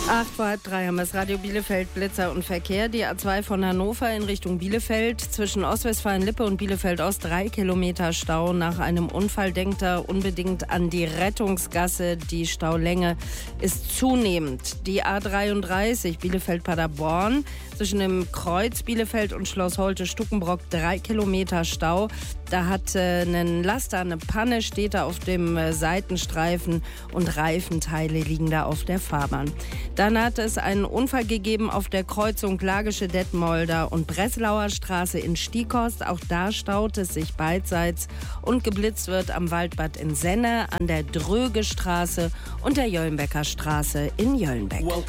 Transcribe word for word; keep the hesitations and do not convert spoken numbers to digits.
Acht vor halb drei haben wir das Radio Bielefeld, Blitzer und Verkehr. Die A zwei von Hannover in Richtung Bielefeld. Zwischen Ostwestfalen-Lippe und Bielefeld-Ost drei Kilometer Stau. Nach einem Unfall denkt er unbedingt an die Rettungsgasse. Die Staulänge ist zunehmend. Die A dreiunddreißig Bielefeld-Paderborn. Zwischen dem Kreuz Bielefeld und Schloss Holte-Stuckenbrock drei Kilometer Stau. Da hat äh, ein Laster eine Panne, steht da auf dem äh, Seitenstreifen und Reifenteile liegen da auf der Fahrbahn. Dann hat es einen Unfall gegeben auf der Kreuzung Lagische Detmolder und Breslauer Straße in Stieghorst. Auch da staut es sich beidseits und geblitzt wird am Waldbad in Senne, an der Dröge Straße und der Jöllenbecker Straße in Jöllenbeck.